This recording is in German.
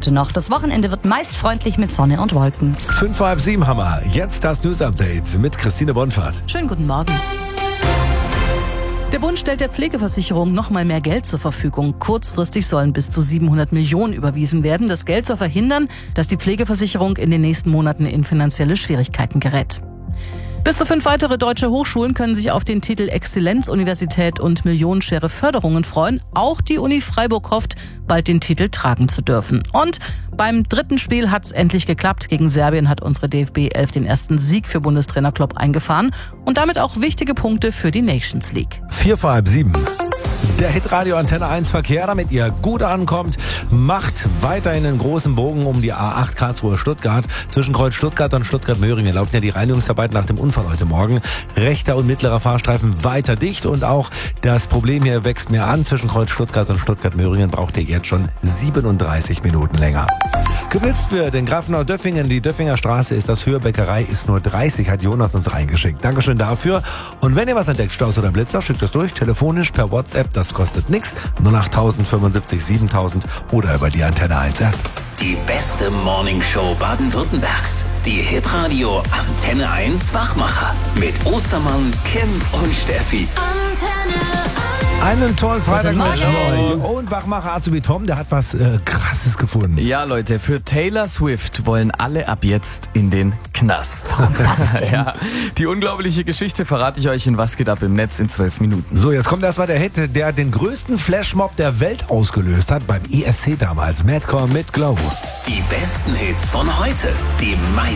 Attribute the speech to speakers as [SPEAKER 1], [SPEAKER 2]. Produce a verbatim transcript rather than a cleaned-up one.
[SPEAKER 1] heute noch. Das Wochenende wird meist freundlich mit Sonne und Wolken.
[SPEAKER 2] Fünf vor halb sieben haben wir. Jetzt das News-Update mit Christine Bonfahrt.
[SPEAKER 3] Schönen guten Morgen. Der Bund stellt der Pflegeversicherung noch mal mehr Geld zur Verfügung. Kurzfristig sollen bis zu siebenhundert Millionen überwiesen werden. Das Geld soll verhindern, dass die Pflegeversicherung in den nächsten Monaten in finanzielle Schwierigkeiten gerät. Bis zu fünf weitere deutsche Hochschulen können sich auf den Titel Exzellenzuniversität und millionenschwere Förderungen freuen. Auch die Uni Freiburg hofft, bald den Titel tragen zu dürfen. Und beim dritten Spiel hat's endlich geklappt. Gegen Serbien hat unsere D F B elf den ersten Sieg für Bundestrainer Klopp eingefahren und damit auch wichtige Punkte für die Nations League.
[SPEAKER 2] Vier vor halb sieben. Der Hitradio Antenne eins Verkehr, damit ihr gut ankommt, macht weiterhin einen großen Bogen um die A acht Karlsruhe-Stuttgart. Zwischen Kreuz Stuttgart und Stuttgart-Möhringen laufen ja die Reinigungsarbeiten nach dem Unfall heute Morgen. Rechter und mittlerer Fahrstreifen weiter dicht und auch das Problem hier wächst mehr an. Zwischen Kreuz Stuttgart und Stuttgart-Möhringen braucht ihr jetzt schon siebenunddreißig Minuten länger. Geblitzt wird in Grafenau-Döffingen. Die Döffinger Straße ist das Höhe-Bäckerei, ist nur dreißig, hat Jonas uns reingeschickt. Dankeschön dafür. Und wenn ihr was entdeckt, Staus oder Blitzer, schickt es durch, telefonisch, per WhatsApp, das kostet nichts. null acht tausend fünfundsiebzig siebentausend oder über die Antenne eins App.
[SPEAKER 4] Die beste Morningshow Baden-Württembergs. Die Hitradio Antenne eins Wachmacher. Mit Ostermann, Kim und Steffi.
[SPEAKER 1] Antenne
[SPEAKER 2] Einen tollen Freitag
[SPEAKER 1] Guten
[SPEAKER 2] mit
[SPEAKER 1] Morgen.
[SPEAKER 2] euch. Und Wachmacher Azubi Tom, der hat was äh, Krasses gefunden.
[SPEAKER 5] Ja, Leute, für Taylor Swift wollen alle ab jetzt in den Knast.
[SPEAKER 1] das denn?
[SPEAKER 5] Ja, die unglaubliche Geschichte verrate ich euch in Was geht ab im Netz in zwölf Minuten.
[SPEAKER 2] So, jetzt kommt erstmal der Hit, der den größten Flashmob der Welt ausgelöst hat beim E S C damals. Madcore mit Glow.
[SPEAKER 4] Die besten Hits von heute. Die meisten